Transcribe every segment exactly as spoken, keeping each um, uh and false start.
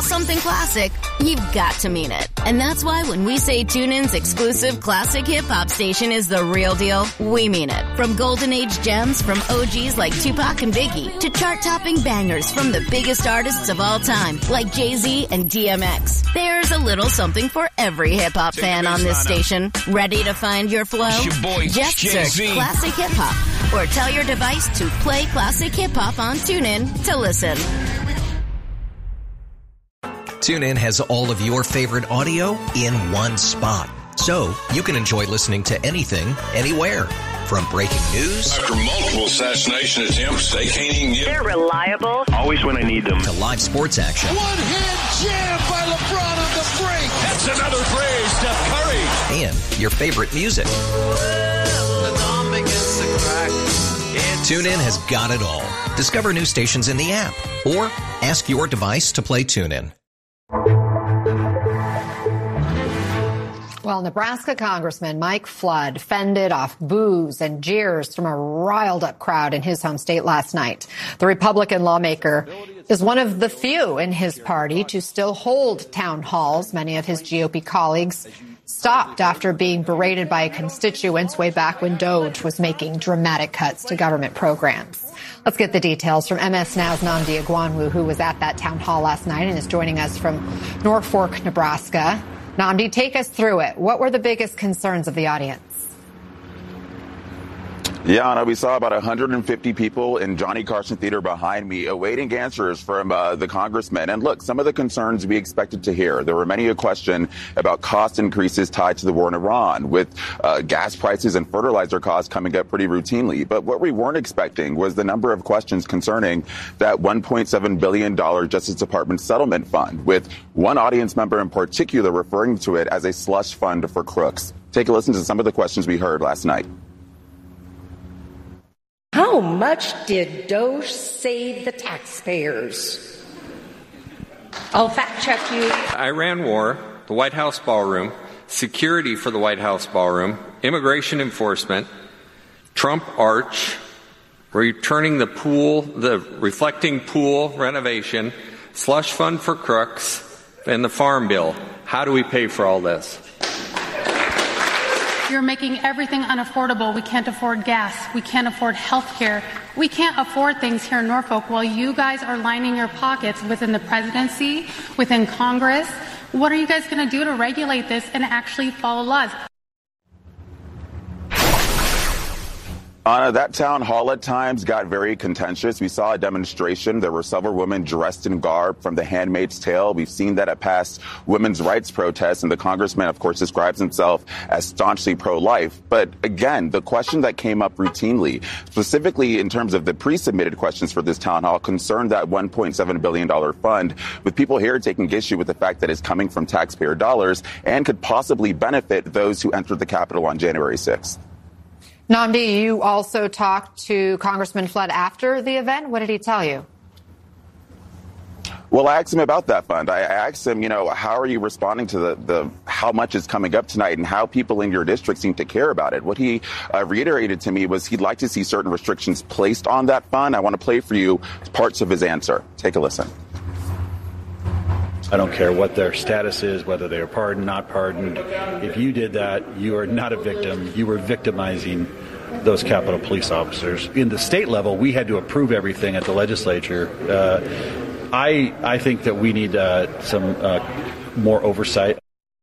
something classic, you've got to mean it. And that's why when we say TuneIn's exclusive classic hip-hop station is the real deal, we mean it. From golden age gems from O Gs like Tupac and Biggie to chart-topping bangers from the biggest artists of all time like Jay-Z and D M X. There's a little something for every hip-hop fan on this station. Ready to find your flow? It's your boy, Just Jay-Z. search Classic Hip Hop or tell your device to play Classic Hip Hop on TuneIn to listen. TuneIn has all of your favorite audio in one spot. So you can enjoy listening to anything, anywhere. From breaking news. After multiple assassination attempts, they can't even get... They're reliable. Always when I need them. To live sports action. One-hand jam by LeBron on the break. That's another three, Steph Curry. And your favorite music. TuneIn has got it all. Discover new stations in the app or ask your device to play TuneIn. Well, Nebraska Congressman Mike Flood fended off boos and jeers from a riled-up crowd in his home state last night. The Republican lawmaker is one of the few in his party to still hold town halls. Many of his G O P colleagues stopped after being berated by constituents way back when DOGE was making dramatic cuts to government programs. Let's get the details from M S Now's Nnamdi Egwuonwu, who was at that town hall last night and is joining us from Norfolk, Nebraska. Nnamdi, take us through it. What were the biggest concerns of the audience? Yeah, Anna, we saw about one hundred fifty people in Johnny Carson Theater behind me awaiting answers from uh, the congressman. And look, some of the concerns we expected to hear. There were many a question about cost increases tied to the war in Iran, with uh, gas prices and fertilizer costs coming up pretty routinely. But what we weren't expecting was the number of questions concerning that one point seven billion dollars Justice Department settlement fund, with one audience member in particular referring to it as a slush fund for crooks. Take a listen to some of the questions we heard last night. How much did DOGE save the taxpayers? I'll fact check you. Iran war, the White House ballroom, security for the White House ballroom, immigration enforcement, Trump Arch, returning the pool, the reflecting pool renovation, slush fund for crooks, and the farm bill. How do we pay for all this? You're making everything unaffordable. We can't afford gas. We can't afford health care. We can't afford things here in Norfolk while you guys are lining your pockets within the presidency, within Congress. What are you guys going to do to regulate this and actually follow laws? Anna, that town hall at times got very contentious. We saw a demonstration. There were several women dressed in garb from The Handmaid's Tale. We've seen that at past women's rights protests, and the congressman, of course, describes himself as staunchly pro-life. But again, the question that came up routinely, specifically in terms of the pre-submitted questions for this town hall, concerned that one point seven billion dollars fund, with people here taking issue with the fact that it's coming from taxpayer dollars and could possibly benefit those who entered the Capitol on January sixth. Nnamdi, you also talked to Congressman Flood after the event. What did he tell you? Well, I asked him about that fund. I asked him, you know, how are you responding to the, the how much is coming up tonight and how people in your district seem to care about it. What he uh, reiterated to me was he'd like to see certain restrictions placed on that fund. I want to play for you parts of his answer. Take a listen. I don't care what their status is, whether they are pardoned, not pardoned. If you did that, you are not a victim. You were victimizing those Capitol Police officers. In the state level, we had to approve everything at the legislature. Uh, I I think that we need uh, some uh, more oversight.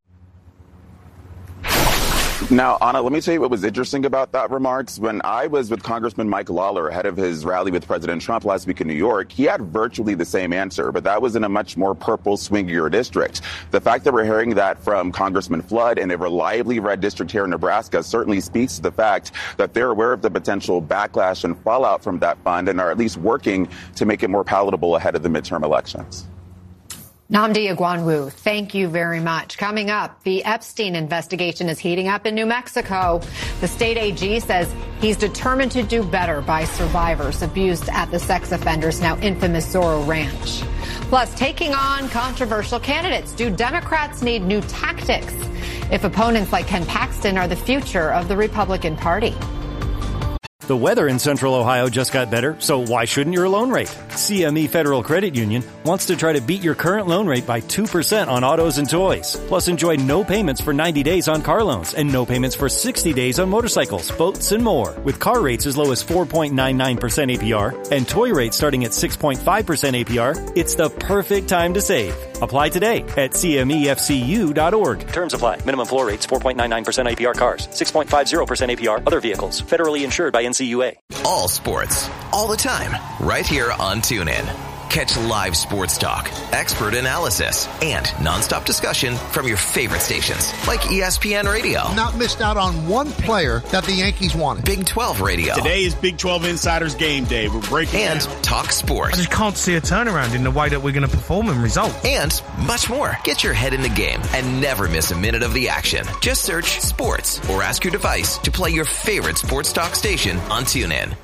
Now, Anna, let me tell you what was interesting about that remarks. When I was with Congressman Mike Lawler ahead of his rally with President Trump last week in New York, he had virtually the same answer, but that was in a much more purple, swingier district. The fact that we're hearing that from Congressman Flood in a reliably red district here in Nebraska certainly speaks to the fact that they're aware of the potential backlash and fallout from that fund and are at least working to make it more palatable ahead of the midterm elections. Nnamdi Egwuonwu, thank you very much. Coming up, the Epstein investigation is heating up in New Mexico. The state A G says he's determined to do better by survivors abused at the sex offender's now infamous Zorro Ranch. Plus, taking on controversial candidates. Do Democrats need new tactics if opponents like Ken Paxton are the future of the Republican Party? The weather in Central Ohio just got better, so why shouldn't your loan rate? C M E Federal Credit Union wants to try to beat your current loan rate by two percent on autos and toys. Plus, enjoy no payments for ninety days on car loans and no payments for sixty days on motorcycles, boats, and more. With car rates as low as four point nine nine percent A P R and toy rates starting at six point five percent A P R, it's the perfect time to save. Apply today at C M E F C U dot org. Terms apply. Minimum floor rates four point nine nine percent A P R cars, six point five zero percent A P R other vehicles. Federally insured by N C U A. All sports, all the time, right here on TuneIn. Catch live sports talk, expert analysis, and nonstop discussion from your favorite stations, like E S P N Radio. Not missed out on one player that the Yankees wanted. Big twelve Radio. Today is Big twelve Insiders Game Day. We're breaking And down. Talk Sports. I just can't see a turnaround in the way that we're going to perform and result. And much more. Get your head in the game and never miss a minute of the action. Just search Sports or ask your device to play your favorite sports talk station on TuneIn.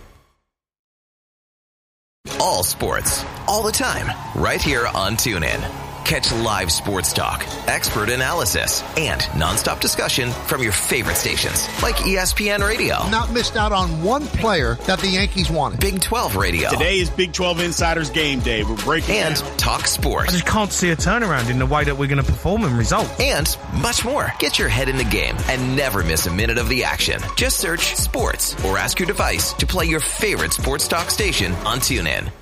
All sports, all the time, right here on TuneIn. Catch live sports talk, expert analysis, and nonstop discussion from your favorite stations, like E S P N Radio. Not missed out on one player that the Yankees wanted. Big twelve Radio. Today is Big twelve Insiders Game Day. We're breaking And down. Talk Sports. I just can't see a turnaround in the way that we're going to perform and result. And much more. Get your head in the game and never miss a minute of the action. Just search Sports or ask your device to play your favorite sports talk station on TuneIn.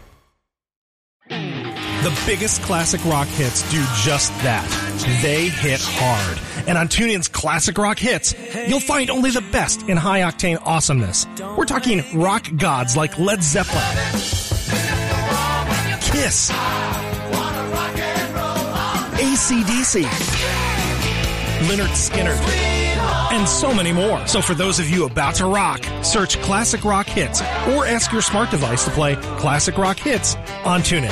The biggest classic rock hits do just that. They hit hard. And on TuneIn's Classic Rock Hits, you'll find only the best in high-octane awesomeness. We're talking rock gods like Led Zeppelin, Kiss, A C D C, Lynyrd Skynyrd, and so many more. So for those of you about to rock, search Classic Rock Hits or ask your smart device to play Classic Rock Hits on TuneIn.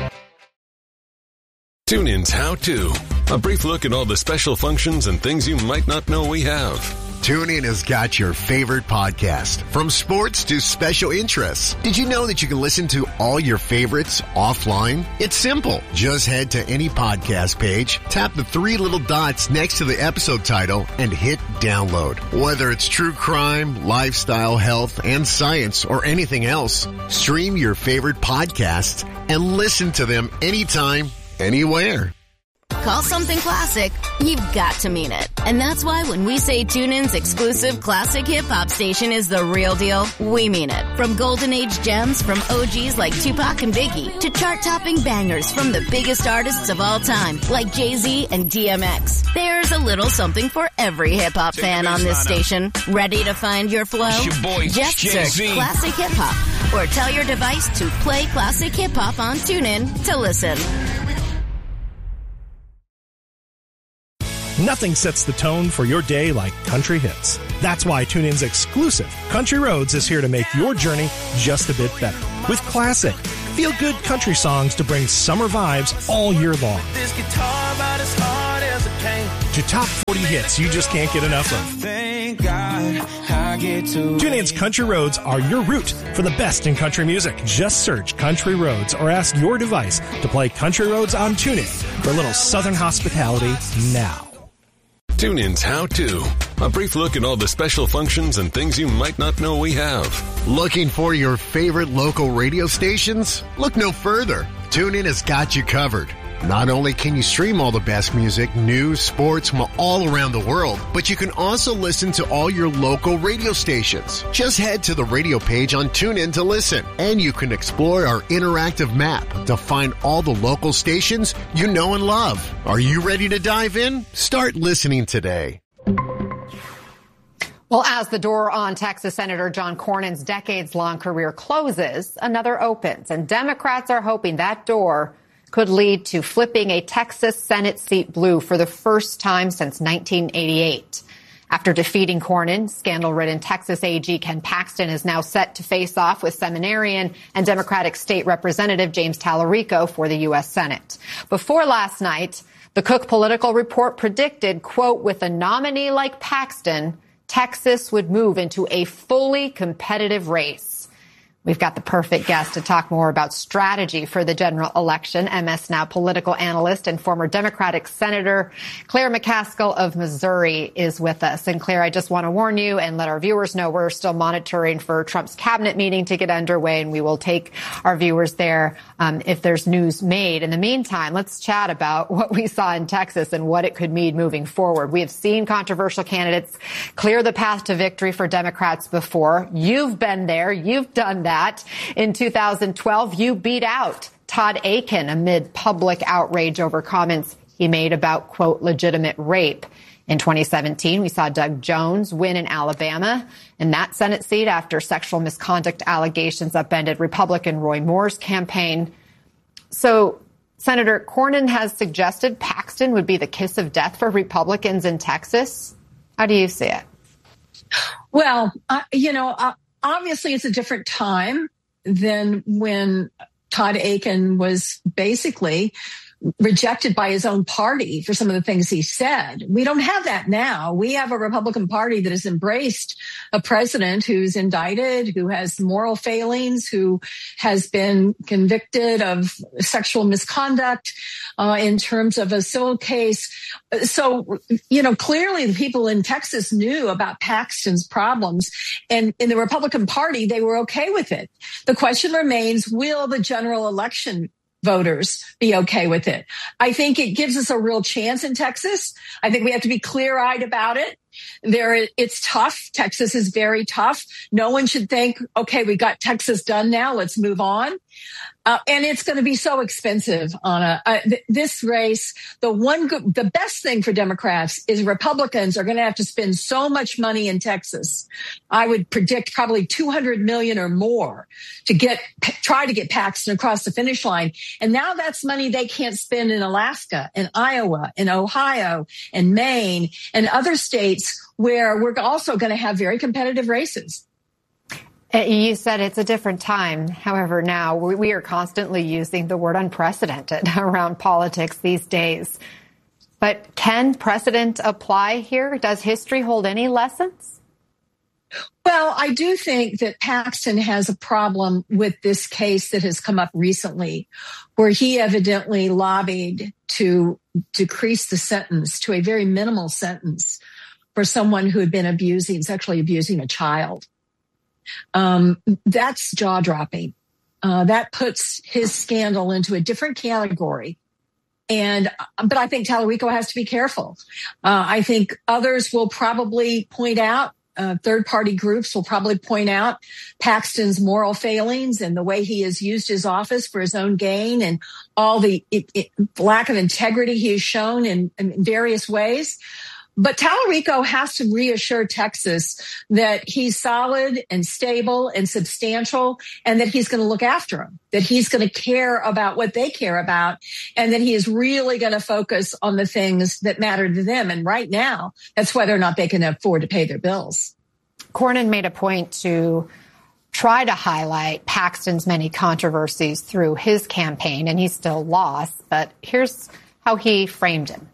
TuneIn's How To. A brief look at all the special functions and things you might not know we have. TuneIn has got your favorite podcast, from sports to special interests. Did you know that you can listen to all your favorites offline? It's simple. Just head to any podcast page, tap the three little dots next to the episode title, and hit download. Whether it's true crime, lifestyle, health, and science, or anything else, stream your favorite podcasts and listen to them anytime, anywhere. Call something classic, you've got to mean it. And that's why when we say TuneIn's exclusive classic hip-hop station is the real deal, we mean it. From golden age gems from O Gs like Tupac and Biggie to chart-topping bangers from the biggest artists of all time like Jay-Z and D M X. There's a little something for every hip-hop fan on this station. Ready to find your flow? It's your boy, Just Jay-Z. search Classic Hip-Hop or tell your device to play Classic Hip-Hop on TuneIn to listen. Nothing sets the tone for your day like country hits. That's why TuneIn's exclusive Country Roads is here to make your journey just a bit better. With classic, feel-good country songs to bring summer vibes all year long. This guitar about as hard as it came. To top forty hits you just can't get enough of. Thank God I get to TuneIn's Country Roads are your route for the best in country music. Just search Country Roads or ask your device to play Country Roads on TuneIn for a little southern hospitality now. TuneIn's How To. A brief look at all the special functions and things you might not know we have. Looking for your favorite local radio stations? Look no further. TuneIn has got you covered. Not only can you stream all the best music, news, sports from all around the world, but you can also listen to all your local radio stations. Just head to the radio page on TuneIn to listen, and you can explore our interactive map to find all the local stations you know and love. Are you ready to dive in? Start listening today. Well, as the door on Texas Senator John Cornyn's decades-long career closes, another opens, and Democrats are hoping that door could lead to flipping a Texas Senate seat blue for the first time since nineteen eighty-eight. After defeating Cornyn, scandal-ridden Texas A G Ken Paxton is now set to face off with seminarian and Democratic State Representative James Tallarico for the U S Senate. Before last night, the Cook Political Report predicted, quote, with a nominee like Paxton, Texas would move into a fully competitive race. We've got the perfect guest to talk more about strategy for the general election. M S Now political analyst and former Democratic Senator Claire McCaskill of Missouri is with us. And Claire, I just want to warn you and let our viewers know we're still monitoring for Trump's cabinet meeting to get underway, and we will take our viewers there um, if there's news made. In the meantime, let's chat about what we saw in Texas and what it could mean moving forward. We have seen controversial candidates clear the path to victory for Democrats before. You've been there. You've done that. In two thousand twelve, you beat out Todd Akin amid public outrage over comments he made about, quote, legitimate rape. In twenty seventeen, we saw Doug Jones win in Alabama in that Senate seat after sexual misconduct allegations upended Republican Roy Moore's campaign. So Senator Cornyn has suggested Paxton would be the kiss of death for Republicans in Texas. How do you see it? Well, uh, you know, uh, obviously, it's a different time than when Todd Akin was basically rejected by his own party for some of the things he said. We don't have that now. We have a Republican Party that has embraced a president who's indicted, who has moral failings, who has been convicted of sexual misconduct uh, in terms of a civil case. So, you know, clearly the people in Texas knew about Paxton's problems, and in the Republican Party, they were okay with it. The question remains, will the general election voters be okay with it? I think it gives us a real chance in Texas. I think we have to be clear-eyed about it. There, it's tough. Texas is very tough. No one should think, okay, we got Texas done now, let's move on. Uh, and it's going to be so expensive, Anna. Uh, th- this race, the one, go- the best thing for Democrats is Republicans are going to have to spend so much money in Texas. I would predict probably two hundred million dollars or more to get, p- try to get Paxton across the finish line. And now that's money they can't spend in Alaska and Iowa and Ohio and Maine and other states where we're also going to have very competitive races. You said it's a different time. However, now we are constantly using the word unprecedented around politics these days. But can precedent apply here? Does history hold any lessons? Well, I do think that Paxton has a problem with this case that has come up recently, where he evidently lobbied to decrease the sentence to a very minimal sentence for someone who had been abusing, sexually abusing a child. Um, that's jaw-dropping. Uh, that puts his scandal into a different category. And, but I think Tallarico has to be careful. Uh, I think others will probably point out, uh, third-party groups will probably point out Paxton's moral failings and the way he has used his office for his own gain and all the it, it, lack of integrity he has shown in, in various ways. But Tallarico has to reassure Texas that he's solid and stable and substantial, and that he's going to look after them, that he's going to care about what they care about, and that he is really going to focus on the things that matter to them. And right now, that's whether or not they can afford to pay their bills. Cornyn made a point to try to highlight Paxton's many controversies through his campaign, and he still lost. But here's how he framed him.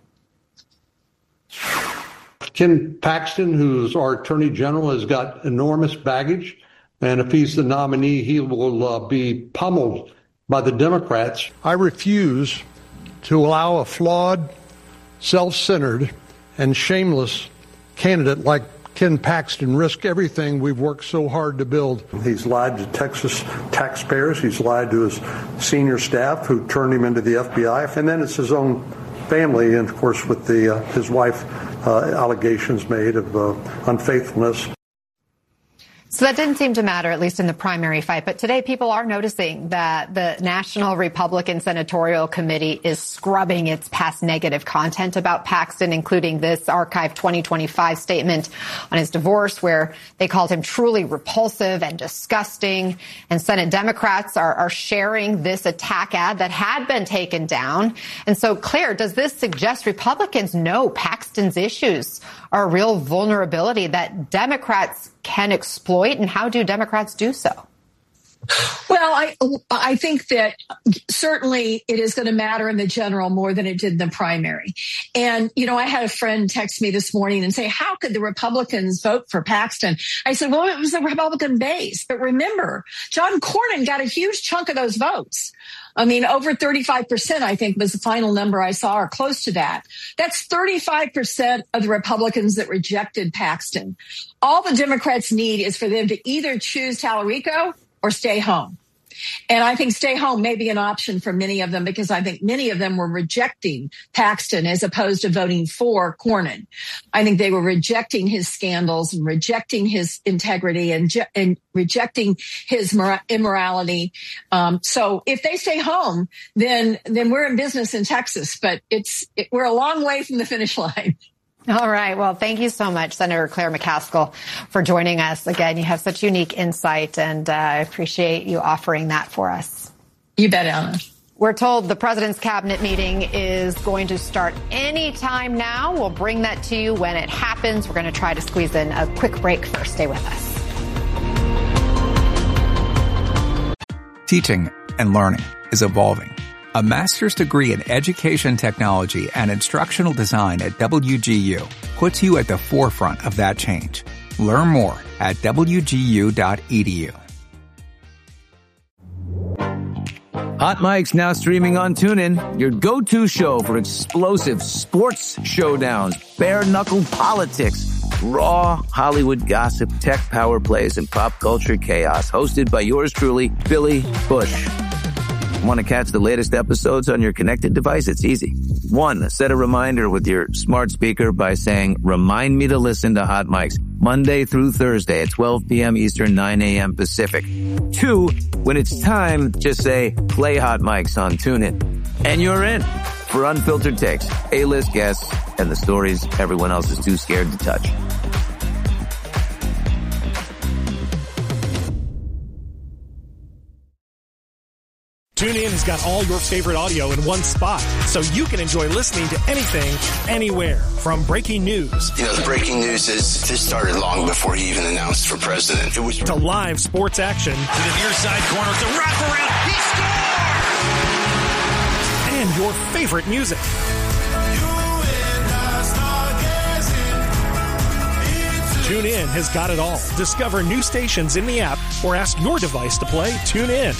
Ken Paxton, who's our attorney general, has got enormous baggage. And if he's the nominee, he will uh, be pummeled by the Democrats. I refuse to allow a flawed, self-centered, and shameless candidate like Ken Paxton risk everything we've worked so hard to build. He's lied to Texas taxpayers. He's lied to his senior staff who turned him into the F B I. And then it's his own family, and of course with the uh, his wife uh, allegations made of uh, unfaithfulness. So that didn't seem to matter, at least in the primary fight. But today people are noticing that the National Republican Senatorial Committee is scrubbing its past negative content about Paxton, including this archived twenty twenty-five statement on his divorce, where they called him truly repulsive and disgusting. And Senate Democrats are, are sharing this attack ad that had been taken down. And so, Claire, does this suggest Republicans know Paxton's issues are a real vulnerability that Democrats can exploit, and how do Democrats do so? Well, I I think that certainly it is going to matter in the general more than it did in the primary. And, you know, I had a friend text me this morning and say, how could the Republicans vote for Paxton? I said, well, it was the Republican base. But remember, John Cornyn got a huge chunk of those votes. I mean, over thirty-five percent, I think, was the final number I saw, or close to that. That's thirty-five percent of the Republicans that rejected Paxton. All the Democrats need is for them to either choose Tallarico or stay home. And I think stay home may be an option for many of them, because I think many of them were rejecting Paxton as opposed to voting for Cornyn. I think they were rejecting his scandals and rejecting his integrity and, and rejecting his mor- immorality. Um, so if they stay home, then then we're in business in Texas. But it's it, we're a long way from the finish line. All right. Well, thank you so much, Senator Claire McCaskill, for joining us. Again, you have such unique insight, and uh, I appreciate you offering that for us. You bet, Anna. We're told the president's cabinet meeting is going to start any time now. We'll bring that to you when it happens. We're going to try to squeeze in a quick break first. Stay with us. Teaching and learning is evolving. A master's degree in education technology and instructional design at W G U puts you at the forefront of that change. Learn more at w g u dot e d u. Hot Mike's now streaming on TuneIn, your go-to show for explosive sports showdowns, bare-knuckle politics, raw Hollywood gossip, tech power plays, and pop culture chaos. Hosted by yours truly, Billy Bush. Want to catch the latest episodes on your connected device? It's easy. One, set a reminder with your smart speaker by saying, remind me to listen to Hot Mics Monday through Thursday at twelve p.m. Eastern, nine a.m. Pacific. Two, when it's time, just say, play Hot Mics on TuneIn. And you're in for unfiltered takes, A-list guests, and the stories everyone else is too scared to touch. TuneIn has got all your favorite audio in one spot, so you can enjoy listening to anything, anywhere. From breaking news. You know, the breaking news is this started long before he even announced for president. It was to live sports action. To the near side corner, the wraparound. He scores! And your favorite music. TuneIn has got it all. Discover new stations in the app or ask your device to play TuneIn.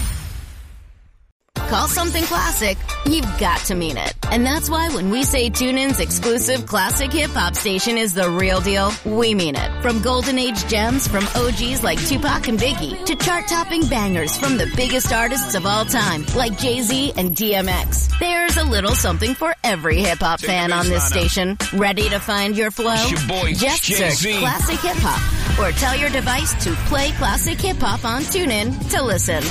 Call something classic, you've got to mean it. And that's why when we say TuneIn's exclusive classic hip-hop station is the real deal, we mean it. From golden age gems from O Gs like Tupac and Biggie to chart-topping bangers from the biggest artists of all time like Jay-Z and D M X. There's a little something for every hip-hop fan on this station. Ready to find your flow? Your boy, Just Jay-Z. search Classic Hip-Hop or tell your device to play Classic Hip-Hop on TuneIn to listen.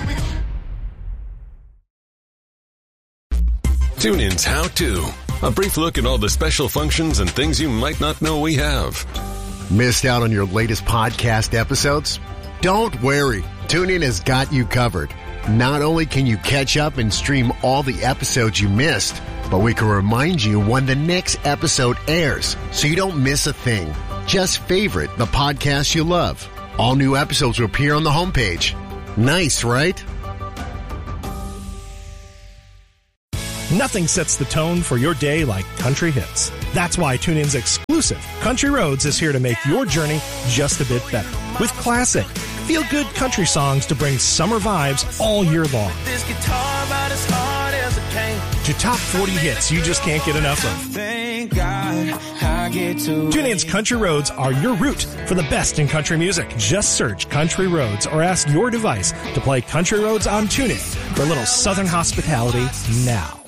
TuneIn's How To. A brief look at all the special functions and things you might not know we have. Missed out on your latest podcast episodes? Don't worry. TuneIn has got you covered. Not only can you catch up and stream all the episodes you missed, but we can remind you when the next episode airs so you don't miss a thing. Just favorite the podcast you love. All new episodes will appear on the homepage. Nice, right? Nothing sets the tone for your day like country hits. That's why TuneIn's exclusive Country Roads is here to make your journey just a bit better. With classic, feel-good country songs to bring summer vibes all year long. This guitar about as hard as it came. To top forty hits you just can't get enough of. Thank God I get to TuneIn's Country Roads are your route for the best in country music. Just search Country Roads or ask your device to play Country Roads on TuneIn for a little southern hospitality now.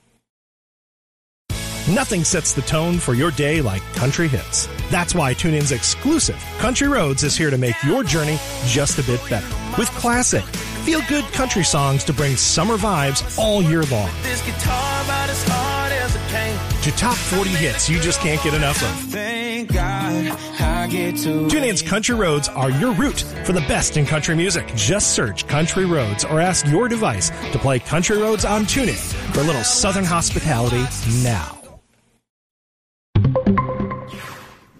Nothing sets the tone for your day like country hits. That's why TuneIn's exclusive Country Roads is here to make your journey just a bit better. With classic, feel-good country songs to bring summer vibes all year long. This guitar about as hard as it came. To top forty hits you just can't get enough of. Thank God I get to TuneIn's Country Roads are your route for the best in country music. Just search Country Roads or ask your device to play Country Roads on TuneIn for a little southern hospitality now.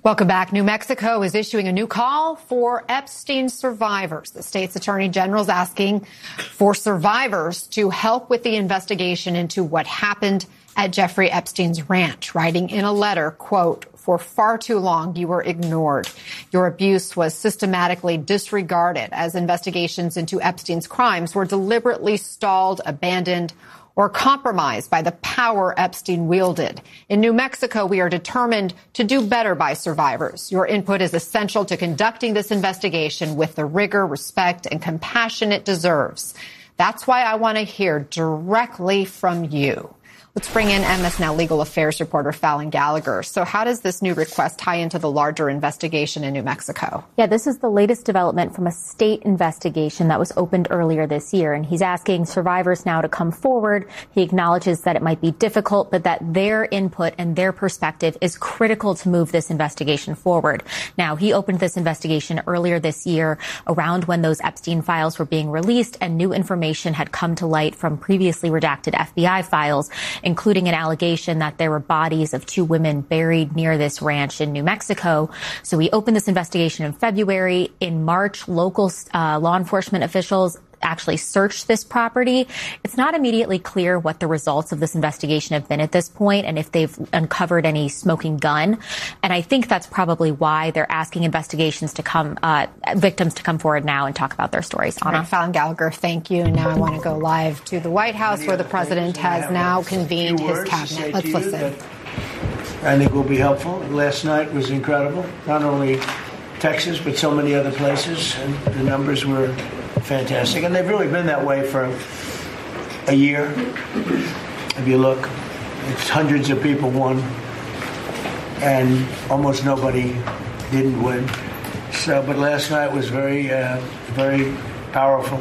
Welcome back. New Mexico is issuing a new call for Epstein survivors. The state's attorney general is asking for survivors to help with the investigation into what happened at Jeffrey Epstein's ranch, writing in a letter, quote, "For far too long, you were ignored. Your abuse was systematically disregarded as investigations into Epstein's crimes were deliberately stalled, abandoned, or compromised by the power Epstein wielded. In New Mexico, we are determined to do better by survivors. Your input is essential to conducting this investigation with the rigor, respect, and compassion it deserves. That's why I want to hear directly from you." Let's bring in M S Now legal affairs reporter Fallon Gallagher. So how does this new request tie into the larger investigation in New Mexico? Yeah, this is the latest development from a state investigation that was opened earlier this year. And he's asking survivors now to come forward. He acknowledges that it might be difficult, but that their input and their perspective is critical to move this investigation forward. Now, he opened this investigation earlier this year around when those Epstein files were being released and new information had come to light from previously redacted F B I files, including an allegation that there were bodies of two women buried near this ranch in New Mexico. So we opened this investigation in February. In March, local uh, law enforcement officials actually searched this property. It's not immediately clear what the results of this investigation have been at this point and if they've uncovered any smoking gun. And I think that's probably why they're asking investigations to come, uh, victims to come forward now and talk about their stories. Anna. Right, Fallon Gallagher, thank you. Now I want to go live to the White House where the president has now convened his cabinet. Let's listen. I think will be helpful. Last night was incredible. Not only Texas, but so many other places. And the numbers were fantastic, and they've really been that way for a year. If you look, it's hundreds of people won, and almost nobody didn't win. So, but last night was very, uh, very powerful.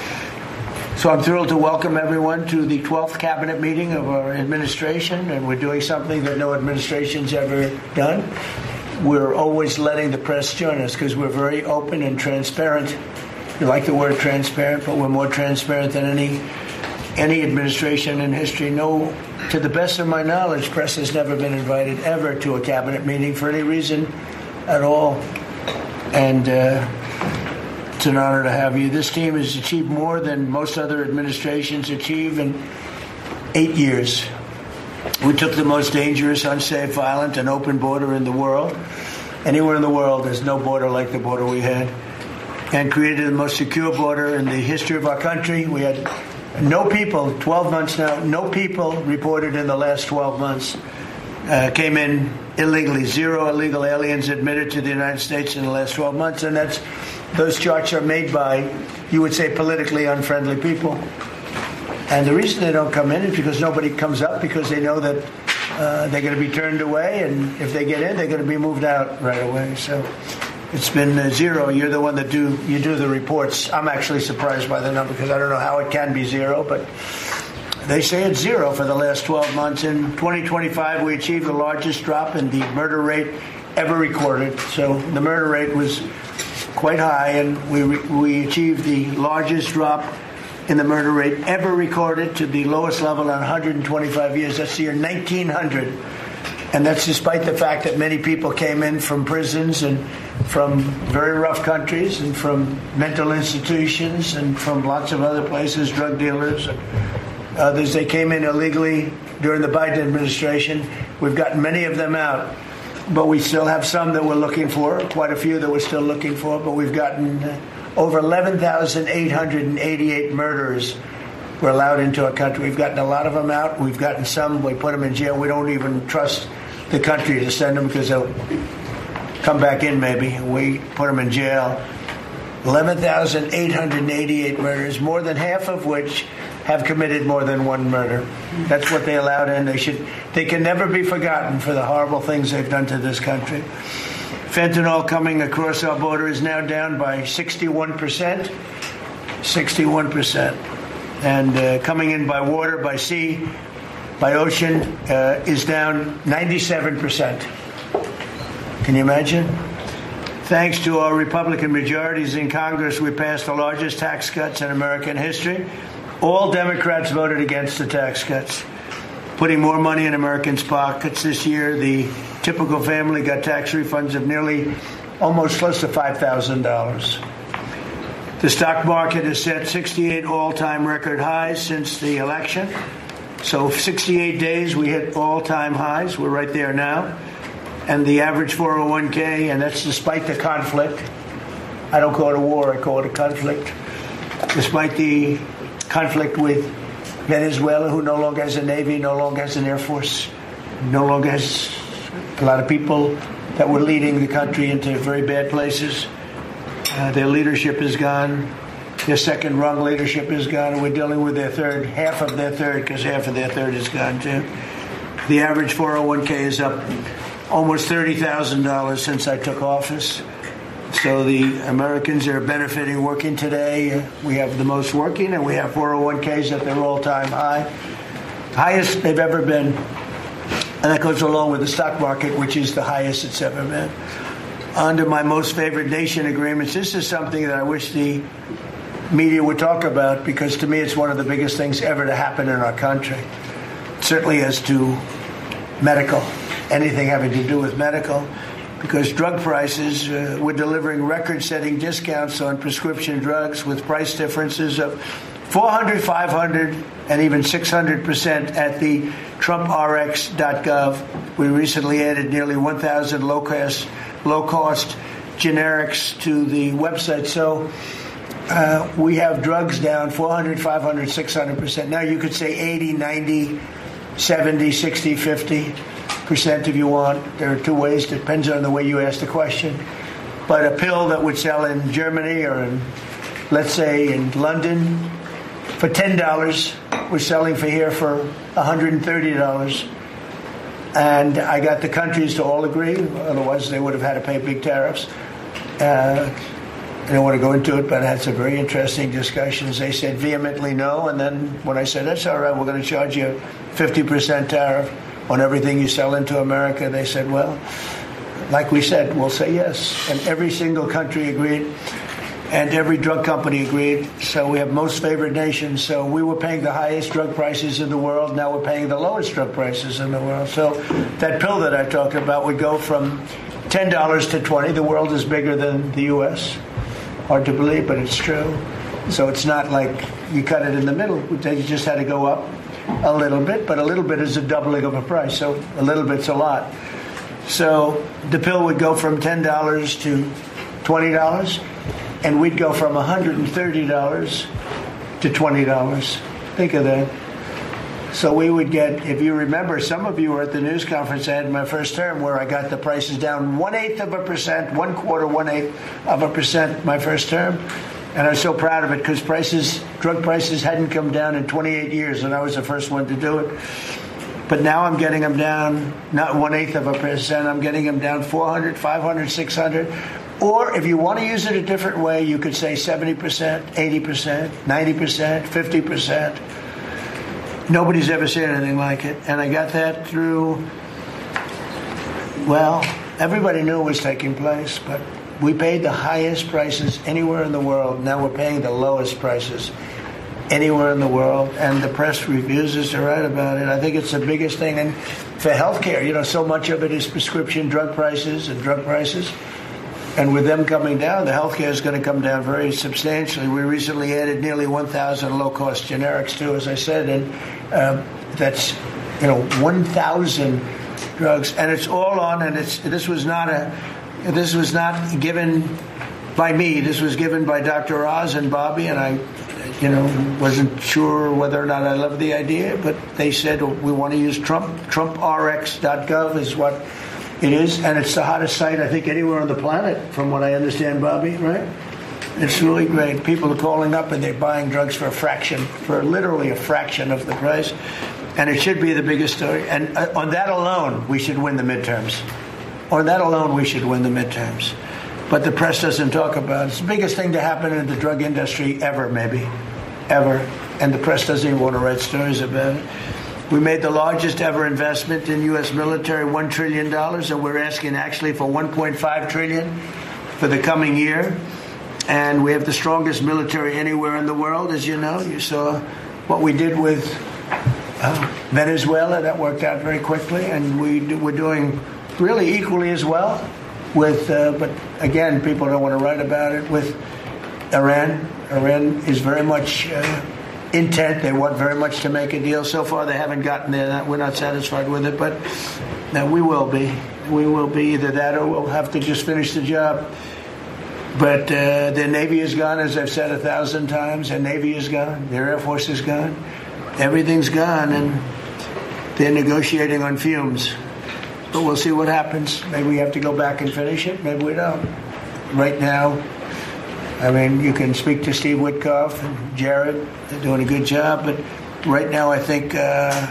So I'm thrilled to welcome everyone to the twelfth cabinet meeting of our administration, and we're doing something that no administration's ever done. We're always letting the press join us because we're very open and transparent. We like the word transparent, but we're more transparent than any any administration in history. No, to the best of my knowledge, press has never been invited ever to a cabinet meeting for any reason at all. And uh, it's an honor to have you. This team has achieved more than most other administrations achieve in eight years. We took the most dangerous, unsafe, violent, and open border in the world. Anywhere in the world, there's no border like the border we had. And created the most secure border in the history of our country. We had no people, twelve months now, no people reported in the last twelve months uh, came in illegally. Zero illegal aliens admitted to the United States in the last twelve months. And that's those charts are made by, you would say, politically unfriendly people. And the reason they don't come in is because nobody comes up, because they know that uh, they're going to be turned away. And if they get in, they're going to be moved out right away. So it's been uh, zero. You're the one that do you do the reports. I'm actually surprised by the number because I don't know how it can be zero, but they say it's zero for the last twelve months. In twenty twenty-five, we achieved the largest drop in the murder rate ever recorded. So the murder rate was quite high, and we we achieved the largest drop in the murder rate ever recorded to the lowest level in one hundred twenty-five years. That's the year nineteen hundred. And that's despite the fact that many people came in from prisons and from very rough countries and from mental institutions and from lots of other places, drug dealers and others. They came in illegally during the Biden administration. We've gotten many of them out, but we still have some that we're looking for, quite a few that we're still looking for, but we've gotten uh, over eleven thousand eight hundred eighty-eight murderers were allowed into our country. We've gotten a lot of them out. We've gotten some, we put them in jail. We don't even trust the country to send them because they'll come back in maybe. We put them in jail. eleven thousand eight hundred eighty-eight murders, more than half of which have committed more than one murder. That's what they allowed in. They should. They can never be forgotten for the horrible things they've done to this country. Fentanyl coming across our border is now down by sixty-one percent. sixty-one percent. And uh, coming in by water, by sea, by ocean uh, is down ninety-seven percent. Can you imagine? Thanks to our Republican majorities in Congress, we passed the largest tax cuts in American history. All Democrats voted against the tax cuts. putting more money in Americans' pockets this year. The typical family got tax refunds of nearly almost close to five thousand dollars. The stock market has set sixty-eight all-time record highs since the election. So sixty-eight days, we hit all-time highs. We're right there now. And the average four oh one k, and that's despite the conflict. I don't call it a war, I call it a conflict. Despite the conflict with Venezuela, who no longer has a Navy, no longer has an Air Force, no longer has a lot of people that were leading the country into very bad places. Uh, their leadership is gone. Their second rung leadership is gone, and we're dealing with their third, half of their third, because half of their third is gone too. The average four oh one k is up almost thirty thousand dollars since I took office. So the Americans are benefiting working today. We have the most working, and we have four oh one k's at their all-time high. Highest they've ever been. And that goes along with the stock market, which is the highest it's ever been. Under my most favored nation agreements, this is something that I wish the media would talk about, because to me it's one of the biggest things ever to happen in our country. Certainly as to medical, anything having to do with medical, because drug prices, uh, we're delivering record-setting discounts on prescription drugs with price differences of four hundred, five hundred, and even six hundred percent at the Trump R X dot gov. We recently added nearly one thousand low-cost, low-cost generics to the website. So uh, we have drugs down four hundred, five hundred, six hundred percent. Now you could say eighty, ninety, seventy, sixty, fifty percent if you want. There are two ways. It depends on the way you ask the question. But a pill that would sell in Germany or in, let's say, in London for ten dollars, we're selling for here for one hundred thirty dollars. And I got the countries to all agree. Otherwise, they would have had to pay big tariffs. Uh, I don't want to go into it, but I had some very interesting discussions. They said vehemently no. And then when I said, that's all right, we're going to charge you a fifty percent tariff on everything you sell into America, they said, well, like we said, we'll say yes. And every single country agreed, and every drug company agreed. So we have most favored nation. So we were paying the highest drug prices in the world. Now we're paying the lowest drug prices in the world. So that pill that I talked about would go from ten dollars to twenty dollars. The world is bigger than the U S Hard to believe, but it's true. So it's not like you cut it in the middle. You just had to go up a little bit, but a little bit is a doubling of a price, so a little bit's a lot. So the pill would go from ten dollars to twenty dollars, and we'd go from one hundred thirty dollars to twenty dollars. Think of that. So we would get, if you remember, some of you were at the news conference I had in my first term where I got the prices down one-eighth of a percent, one quarter, one-eighth of a percent my first term. And I was so proud of it because prices, drug prices hadn't come down in twenty-eight years, and I was the first one to do it. But now I'm getting them down, not one-eighth of a percent, I'm getting them down four hundred, five hundred, six hundred. Or if you want to use it a different way, you could say seventy percent, eighty percent, ninety percent, fifty percent. Nobody's ever seen anything like it. And I got that through, well, everybody knew it was taking place, but we paid the highest prices anywhere in the world. Now we're paying the lowest prices anywhere in the world, and the press refuses to write about it. I think it's the biggest thing. And for healthcare, you know, so much of it is prescription drug prices and drug prices. And with them coming down, the healthcare is going to come down very substantially. We recently added nearly one thousand low-cost generics, too, as I said, and uh, that's, you know, one thousand drugs. And it's all on, and it's this was not a, this was not given by me. This was given by Doctor Oz and Bobby, and I, you know, wasn't sure whether or not I loved the idea, but they said, oh, we want to use Trump. Trump R X dot gov is what it is, and it's the hottest site, I think, anywhere on the planet, from what I understand, Bobby, right? It's really great. People are calling up and they're buying drugs for a fraction, for literally a fraction of the price. And it should be the biggest story. And uh, on that alone, we should win the midterms. On that alone, we should win the midterms. But the press doesn't talk about it. It's the biggest thing to happen in the drug industry ever, maybe. Ever. And the press doesn't even want to write stories about it. We made the largest ever investment in U S military, one trillion dollars, and we're asking actually for one point five trillion dollars for the coming year. And we have the strongest military anywhere in the world, as you know. You saw what we did with uh, Venezuela. That worked out very quickly, and we do, we're doing really equally as well with, uh, but again, people don't want to write about it, with Iran. Iran is very much uh, intent. They want very much to make a deal. So far, they haven't gotten there. We're not satisfied with it, but no, we will be. We will be either that or we'll have to just finish the job. But uh, their Navy is gone, as I've said a thousand times. Their Navy is gone. Their Air Force is gone. Everything's gone, and they're negotiating on fumes. But we'll see what happens. Maybe we have to go back and finish it. Maybe we don't. Right now, I mean, you can speak to Steve Witkoff and Jared. They're doing a good job. But right now, I think uh,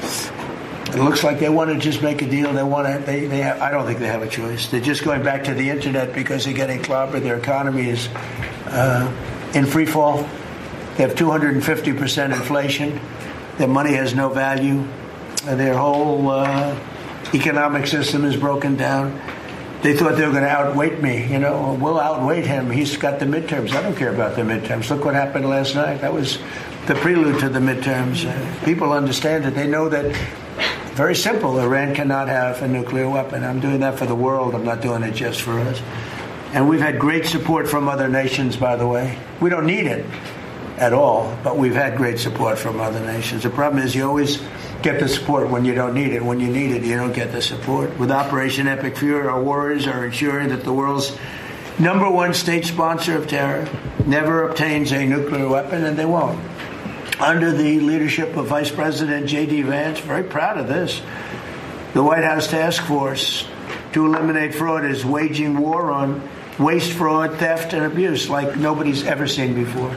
it looks like they want to just make a deal. They want to. They, they have, I don't think they have a choice. They're just going back to the internet because they're getting clobbered. Their economy is uh, in free fall. They have two hundred fifty percent inflation. Their money has no value. Their whole uh, economic system is broken down. They thought they were going to outweight me. You know, we'll outweight him. He's got the midterms. I don't care about the midterms. Look what happened last night. That was the prelude to the midterms. Uh, people understand it. They know that. Very simple. Iran cannot have a nuclear weapon. I'm doing that for the world. I'm not doing it just for us. And we've had great support from other nations, by the way. We don't need it at all, but we've had great support from other nations. The problem is you always get the support when you don't need it. When you need it, you don't get the support. With Operation Epic Fury, our warriors are ensuring that the world's number one state sponsor of terror never obtains a nuclear weapon, and they won't. Under the leadership of Vice President J D Vance, very proud of this, the White House Task Force to eliminate fraud is waging war on waste, fraud, theft, and abuse like nobody's ever seen before.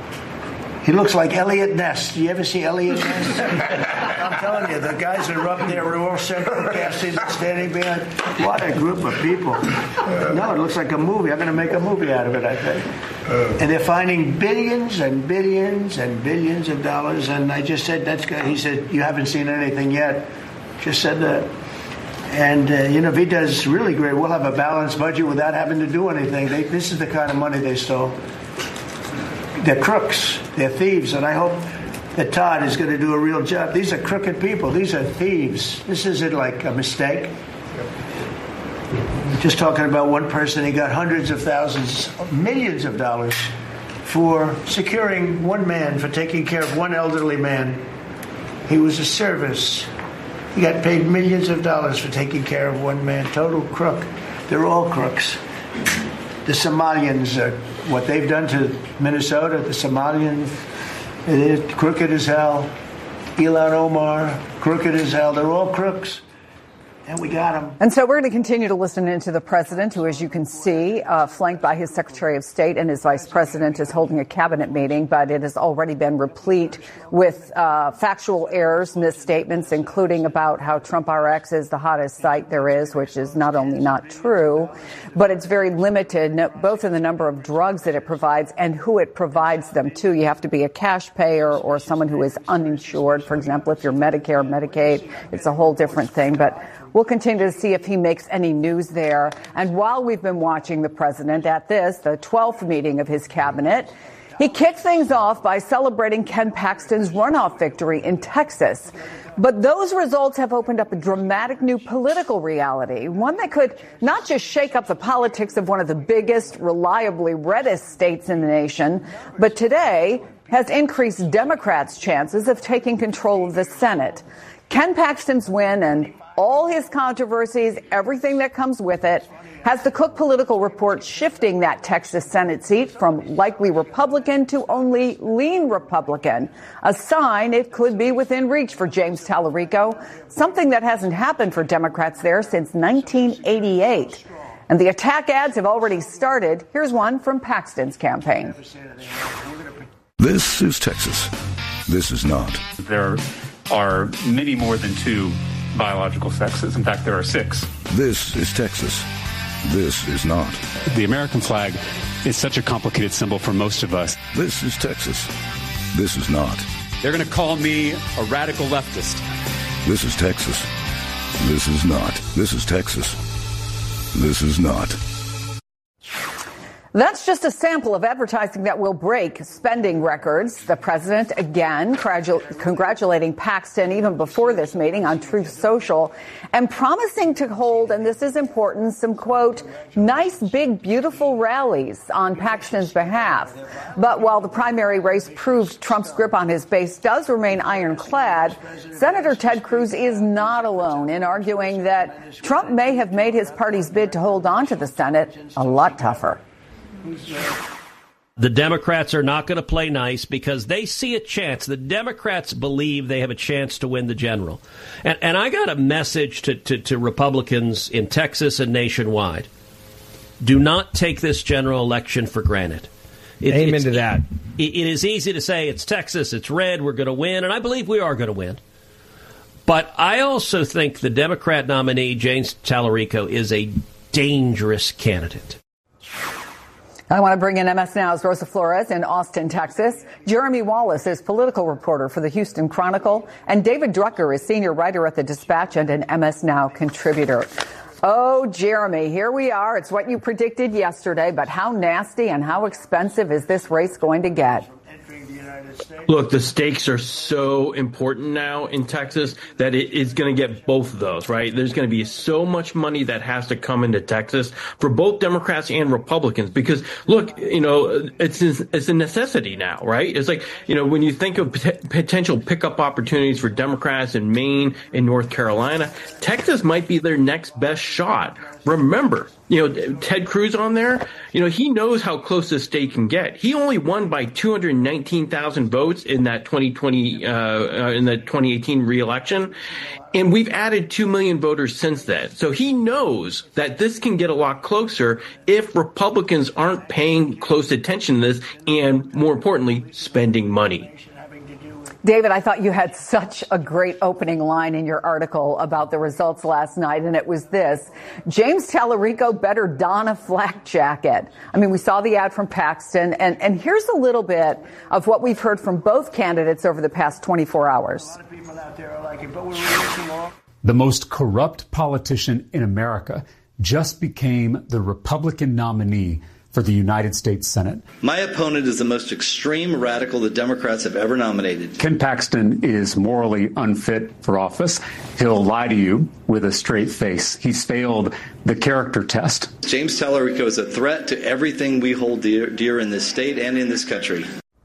He looks like Elliot Ness. Do you ever see Elliot Ness? I'm telling you, the guys are up there, we're all central casting, standing behind. What a group of people. No, it looks like a movie. I'm going to make a movie out of it, I think. And they're finding billions and billions and billions of dollars. And I just said, that's good. He said, you haven't seen anything yet. Just said that. And, uh, you know, if he does really great, we'll have a balanced budget without having to do anything. They, this is the kind of money they stole. They're crooks. They're thieves. And I hope that Todd is going to do a real job. These are crooked people. These are thieves. This isn't like a mistake. Just talking about one person, he got hundreds of thousands, millions of dollars for securing one man, for taking care of one elderly man. He was a service. He got paid millions of dollars for taking care of one man. Total crook. They're all crooks. The Somalians, uh, what they've done to Minnesota, the Somalians, they're crooked as hell. Ilhan Omar, crooked as hell. They're all crooks. And we got him. And so we're going to continue to listen into the president, who, as you can see, uh, flanked by his Secretary of State and his vice president, is holding a cabinet meeting. But it has already been replete with uh, factual errors, misstatements, including about how Trump R X is the hottest site there is, which is not only not true, but it's very limited, both in the number of drugs that it provides and who it provides them to. You have to be a cash payer or someone who is uninsured. For example, if you're Medicare, Medicaid, it's a whole different thing. But we'll continue to see if he makes any news there. And while we've been watching the president at this, the twelfth meeting of his cabinet, he kicked things off by celebrating Ken Paxton's runoff victory in Texas. But those results have opened up a dramatic new political reality, one that could not just shake up the politics of one of the biggest, reliably reddest states in the nation, but today has increased Democrats' chances of taking control of the Senate. Ken Paxton's win and all his controversies, everything that comes with it, has the Cook Political Report shifting that Texas Senate seat from likely Republican to only lean Republican, a sign it could be within reach for James Tallarico, something that hasn't happened for Democrats there since nineteen eighty-eight. And the attack ads have already started. Here's one from Paxton's campaign. This is Texas. This is not. There are many more than two biological sexes. In fact, there are six. This is Texas. This is not. The American flag is such a complicated symbol for most of us. This is Texas. This is not. They're going to call me a radical leftist. This is Texas. This is not. This is Texas. This is not. That's just a sample of advertising that will break spending records. The president, again, congratulating Paxton even before this meeting on Truth Social and promising to hold, and this is important, some, quote, nice, big, beautiful rallies on Paxton's behalf. But while the primary race proved Trump's grip on his base does remain ironclad, Senator Ted Cruz is not alone in arguing that Trump may have made his party's bid to hold on to the Senate a lot tougher. The Democrats are not going to play nice because they see a chance. The Democrats believe they have a chance to win the general. And, and I got a message to, to, to Republicans in Texas and nationwide. Do not take this general election for granted. It, Amen to that. It, it is easy to say it's Texas, it's red, we're going to win, and I believe we are going to win. But I also think the Democrat nominee, James Tallarico, is a dangerous candidate. I want to bring in M S Now's Rosa Flores in Austin, Texas. Jeremy Wallace is political reporter for the Houston Chronicle, and David Drucker is senior writer at the Dispatch and an M S Now contributor. Oh, Jeremy, here we are. It's what you predicted yesterday, but how nasty and how expensive is this race going to get? Look, the stakes are so important now in Texas that it is going to get both of those, right? There's going to be so much money that has to come into Texas for both Democrats and Republicans because, look, you know, it's it's a necessity now, right? It's like, you know, when you think of pot- potential pickup opportunities for Democrats in Maine and North Carolina, Texas might be their next best shot. Remember, you know, Ted Cruz on there, you know, he knows how close this state can get. He only won by two hundred nineteen thousand votes in that twenty twenty, uh, uh, in the twenty eighteen reelection. And we've added two million voters since then. So he knows that this can get a lot closer if Republicans aren't paying close attention to this and, more importantly, spending money. David, I thought you had such a great opening line in your article about the results last night, and it was this: James Tallarico better don a flak jacket. I mean, we saw the ad from Paxton, and, and here's a little bit of what we've heard from both candidates over the past twenty-four hours. The most corrupt politician in America just became the Republican nominee for the United States Senate. My opponent is the most extreme radical the Democrats have ever nominated. Ken Paxton is morally unfit for office. He'll lie to you with a straight face. He's failed the character test. James Tallarico is a threat to everything we hold dear, dear in this state and in this country.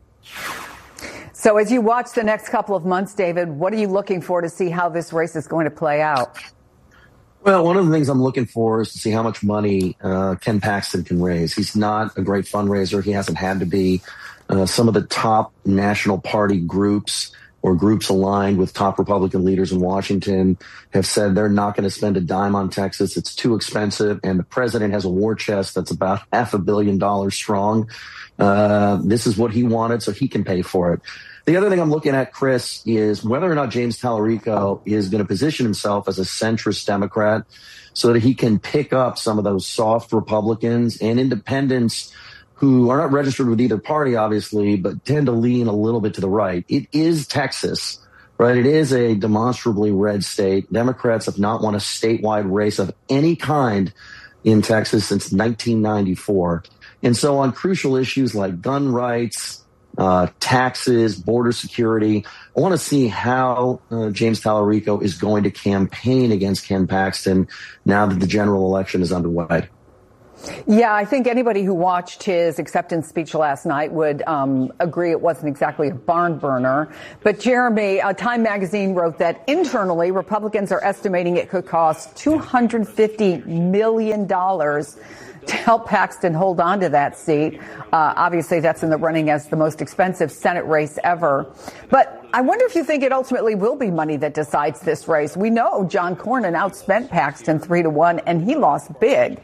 So as you watch the next couple of months, David, what are you looking for to see how this race is going to play out? Well, one of the things I'm looking for is to see how much money uh, Ken Paxton can raise. He's not a great fundraiser. He hasn't had to be. Uh, some of the top national party groups or groups aligned with top Republican leaders in Washington have said they're not going to spend a dime on Texas. It's too expensive. And the president has a war chest that's about half a billion dollars strong. Uh, this is what he wanted, so he can pay for it. The other thing I'm looking at, Chris, is whether or not James Tallarico is going to position himself as a centrist Democrat so that he can pick up some of those soft Republicans and independents who are not registered with either party, obviously, but tend to lean a little bit to the right. It is Texas, right? It is a demonstrably red state. Democrats have not won a statewide race of any kind in Texas since nineteen ninety-four. And so on crucial issues like gun rights, Uh, taxes, border security, I want to see how uh, James Tallarico is going to campaign against Ken Paxton now that the general election is underway. Yeah, I think anybody who watched his acceptance speech last night would um, agree it wasn't exactly a barn burner. But Jeremy, uh, Time Magazine wrote that internally, Republicans are estimating it could cost two hundred fifty million dollars to help Paxton hold on to that seat. Uh, obviously, that's in the running as the most expensive Senate race ever. But I wonder if you think it ultimately will be money that decides this race. We know John Cornyn outspent Paxton three to one, and he lost big.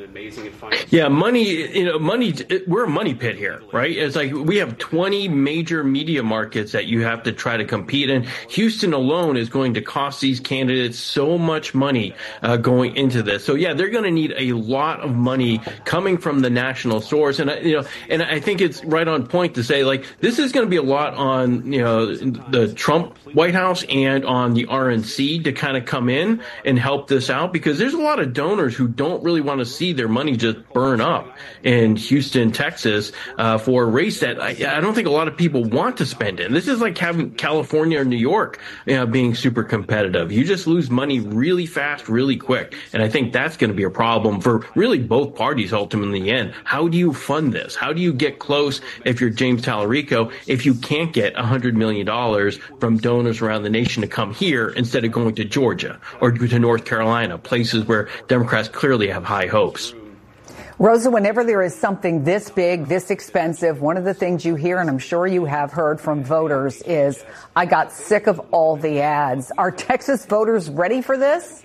Yeah, money, you know, money, we're a money pit here, right? It's like we have twenty major media markets that you have to try to compete in. Houston alone is going to cost these candidates so much money uh, going into this. So, yeah, they're going to need a lot of money coming from the national source. And, you know, and I think it's right on point to say, like, this is going to be a lot on, you know, the Trump White House and on the R N C to kind of come in and help this out, because there's a lot of donors who don't really want to see their their money just burn up in Houston, Texas, uh, for a race that I, I don't think a lot of people want to spend in. This is like having California or New York, you know, being super competitive. You just lose money really fast, really quick. And I think that's going to be a problem for really both parties ultimately in the end. How do you fund this? How do you get close if you're James Tallarico if you can't get one hundred million dollars from donors around the nation to come here instead of going to Georgia or to North Carolina, places where Democrats clearly have high hopes? Rosa, whenever there is something this big, this expensive, one of the things you hear, and I'm sure you have heard from voters, is, I got sick of all the ads. Are Texas voters ready for this?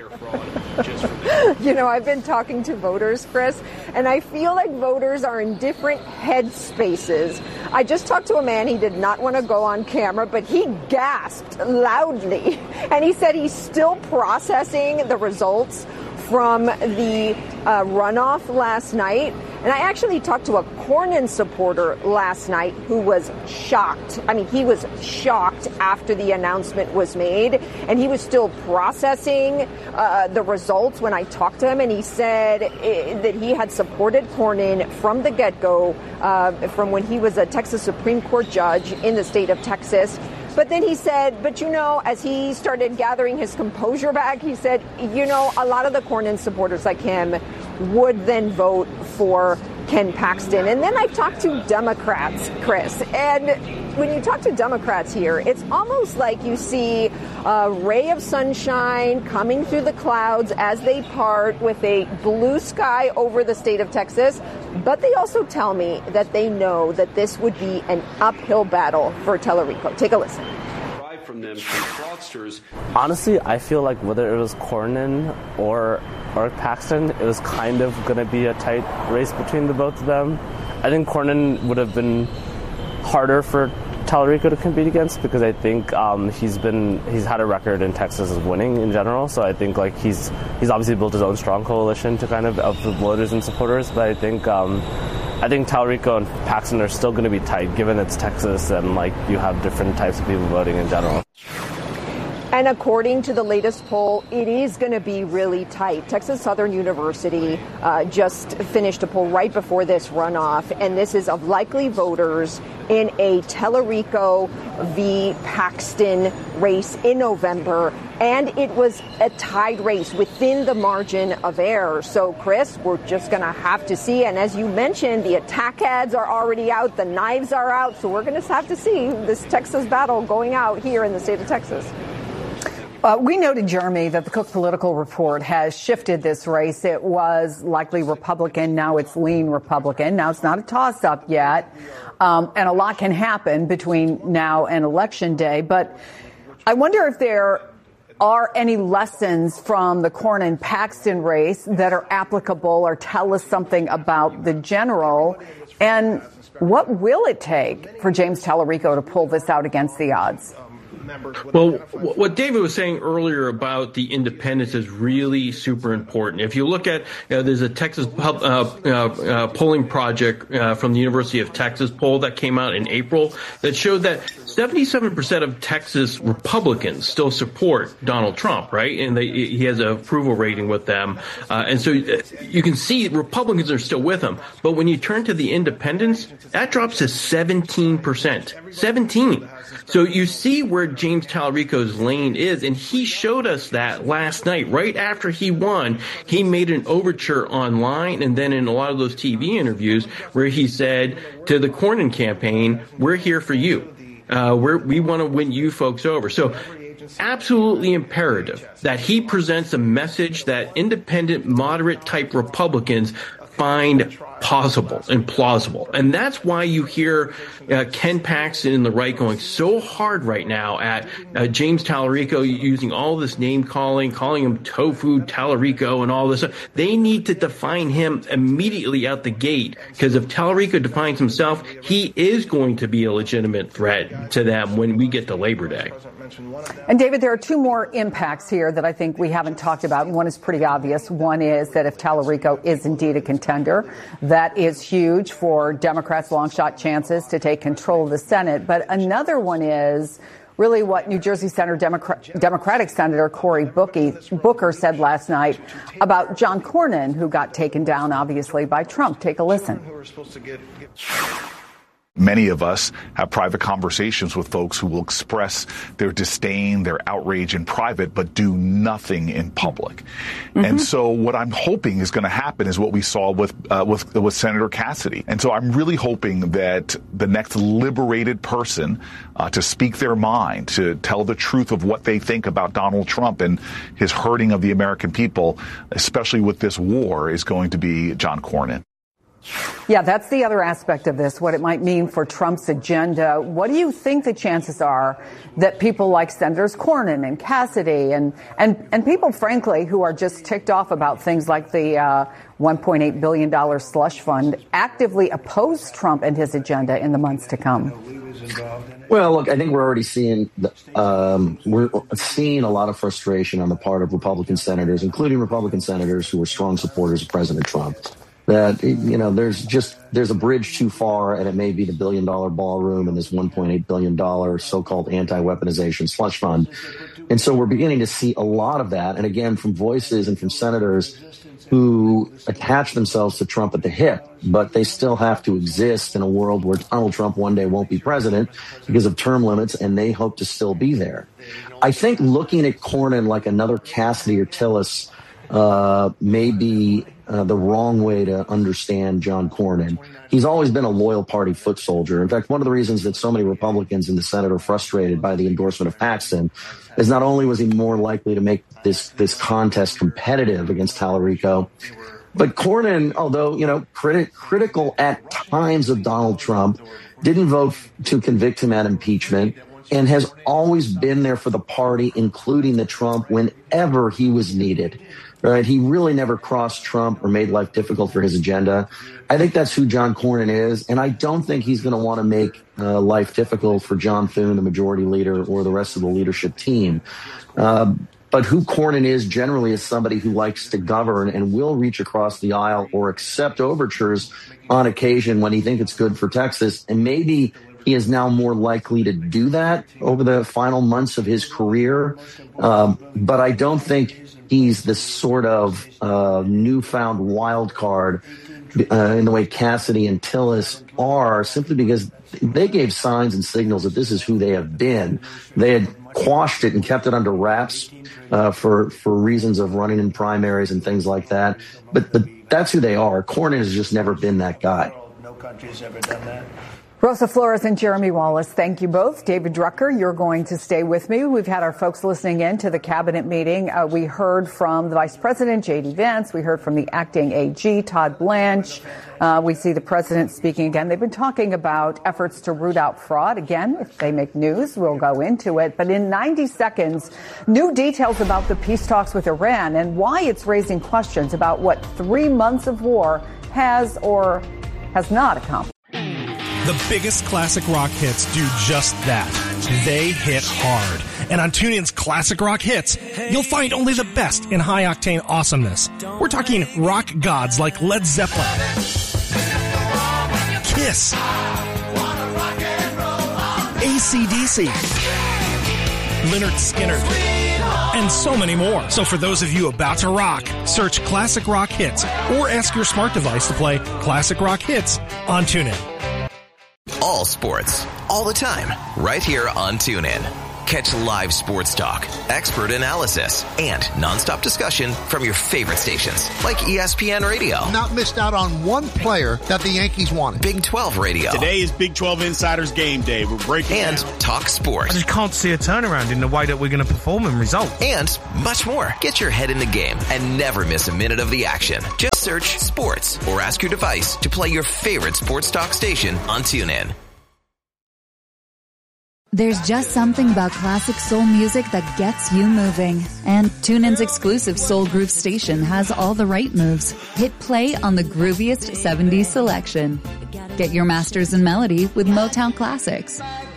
You know, I've been talking to voters, Chris, and I feel like voters are in different headspaces. I just talked to a man, he did not want to go on camera, but he gasped loudly, and he said he's still processing the results from the uh, runoff last night. And I actually talked to a Cornyn supporter last night who was shocked. I mean, he was shocked after the announcement was made, and he was still processing uh, the results when I talked to him. And he said uh, that he had supported Cornyn from the get-go, uh, from when he was a Texas Supreme Court judge in the state of Texas. But then he said, but, you know, as he started gathering his composure back, he said, you know, a lot of the Cornyn supporters like him would then vote for Ken Paxton. And then I talked to Democrats, Chris, and when you talk to Democrats here, it's almost like you see a ray of sunshine coming through the clouds as they part with a blue sky over the state of Texas. But they also tell me that they know that this would be an uphill battle for Tallarico. Take a listen. From them from fraudsters. Honestly, I feel like whether it was Cornyn or or Paxton, it was kind of going to be a tight race between the both of them. I think Cornyn would have been harder for Tallarico to compete against because I think um, he's been he's had a record in Texas of winning in general. So I think like he's he's obviously built his own strong coalition to kind of of the voters and supporters. But I think. Um, I think Tallarico and Paxton are still going to be tight, given it's Texas and like you have different types of people voting in general. And according to the latest poll, it is going to be really tight. Texas Southern University uh, just finished a poll right before this runoff, and this is of likely voters in a Tallarico v. Paxton race in November. And it was a tied race within the margin of error. So, Chris, we're just going to have to see. And as you mentioned, the attack ads are already out. The knives are out. So we're going to have to see this Texas battle going out here in the state of Texas. Uh, we noted, Jeremy, that the Cook Political Report has shifted this race. It was likely Republican. Now it's lean Republican. Now it's not a toss-up yet. Um, and a lot can happen between now and Election Day. But I wonder if there are any lessons from the Cornyn-Paxton race that are applicable or tell us something about the general? And what will it take for James Tallarico to pull this out against the odds? Well, what David was saying earlier about the independents is really super important. If you look at, you know, there's a Texas pub, uh, uh, uh, polling project uh, from the University of Texas poll that came out in April that showed that seventy-seven percent of Texas Republicans still support Donald Trump, right? And they, he has an approval rating with them. Uh, and so you can see Republicans are still with him. But when you turn to the independents, that drops to seventeen percent. seventeen. So you see where James Tallarico's lane is, and he showed us that last night. Right after he won, he made an overture online and then in a lot of those T V interviews where he said to the Cornyn campaign, we're here for you. Uh, we're, we want to win you folks over. So absolutely imperative that he presents a message that independent, moderate type Republicans find possible and plausible. And that's why you hear uh, Ken Paxton and the right going so hard right now at uh, James Tallarico using all this name calling, calling him Tofu Tallarico and all this. They need to define him immediately out the gate, because if Tallarico defines himself, he is going to be a legitimate threat to them when we get to Labor Day. And David, there are two more impacts here that I think we haven't talked about. One is pretty obvious. One is that if Tallarico is indeed a contender, that is huge for Democrats' long shot chances to take control of the Senate. But another one is really what New Jersey Senator Democrat, Democratic Senator Cory Booker said last night about John Cornyn, who got taken down, obviously, by Trump. Take a listen. Many of us have private conversations with folks who will express their disdain, their outrage in private, but do nothing in public. Mm-hmm. And so what I'm hoping is going to happen is what we saw with, uh, with, with Senator Cassidy. And so I'm really hoping that the next liberated person uh, to speak their mind, to tell the truth of what they think about Donald Trump and his hurting of the American people, especially with this war, is going to be John Cornyn. Yeah, that's the other aspect of this, what it might mean for Trump's agenda. What do you think the chances are that people like Senators Cornyn and Cassidy and, and, and people, frankly, who are just ticked off about things like the uh, one point eight billion dollars slush fund actively oppose Trump and his agenda in the months to come? Well, look, I think we're already seeing um, we're seeing a lot of frustration on the part of Republican senators, including Republican senators who are strong supporters of President Trump. That, you know, there's just there's a bridge too far, and it may be the billion dollar ballroom and this one point eight billion dollars so-called anti-weaponization slush fund. And so we're beginning to see a lot of that. And again, from voices and from senators who attach themselves to Trump at the hip, but they still have to exist in a world where Donald Trump one day won't be president because of term limits, and they hope to still be there. I think looking at Cornyn like another Cassidy or Tillis uh, may be uh, the wrong way to understand John Cornyn. He's always been a loyal party foot soldier. In fact, one of the reasons that so many Republicans in the Senate are frustrated by the endorsement of Paxton is not only was he more likely to make this, this contest competitive against Tallarico, but Cornyn, although, you know, criti- critical at times of Donald Trump, didn't vote to convict him at impeachment, and has always been there for the party, including the Trump, whenever he was needed. Right? He really never crossed Trump or made life difficult for his agenda. I think that's who John Cornyn is, and I don't think he's going to want to make uh, life difficult for John Thune, the majority leader, or the rest of the leadership team. Uh, but who Cornyn is generally is somebody who likes to govern and will reach across the aisle or accept overtures on occasion when he thinks it's good for Texas, and maybe he is now more likely to do that over the final months of his career. Um, but I don't think he's the sort of uh, newfound wild card uh, in the way Cassidy and Tillis are, simply because they gave signs and signals that this is who they have been. They had quashed it and kept it under wraps uh, for for reasons of running in primaries and things like that. But, but that's who they are. Cornyn has just never been that guy. No country's ever done that. Rosa Flores and Jeremy Wallace, thank you both. David Drucker, you're going to stay with me. We've had our folks listening in to the cabinet meeting. Uh, we heard from the Vice President, J D Vance. We heard from the acting A G, Todd Blanche. Uh, we see the president speaking again. They've been talking about efforts to root out fraud. Again, if they make news, we'll go into it. But in ninety seconds, new details about the peace talks with Iran and why it's raising questions about what three months of war has or has not accomplished. The biggest classic rock hits do just that. They hit hard. And on TuneIn's Classic Rock Hits, you'll find only the best in high-octane awesomeness. We're talking rock gods like Led Zeppelin, Kiss, A C D C, Lynyrd Skynyrd, and so many more. So for those of you about to rock, search Classic Rock Hits or ask your smart device to play Classic Rock Hits on TuneIn. All sports, all the time, right here on TuneIn. Catch live sports talk, expert analysis, and nonstop discussion from your favorite stations, like E S P N Radio. Not missed out on one player that the Yankees wanted. Big twelve Radio. Today is Big twelve Insiders Game Day. We're breaking And down. Talk Sports. I just can't see a turnaround in the way that we're going to perform and result. And much more. Get your head in the game and never miss a minute of the action. Just search sports or ask your device to play your favorite sports talk station on TuneIn. There's just something about classic soul music that gets you moving. And TuneIn's exclusive Soul Groove station has all the right moves. Hit play on the grooviest seventies selection. Get your masters in melody with Motown Classics.